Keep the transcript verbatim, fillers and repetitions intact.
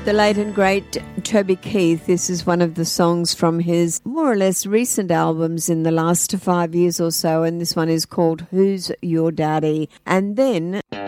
The late and great Toby Keith. This is one of the songs from his more or less recent albums in the last five years or so, and this one is called Who's Your Daddy? And then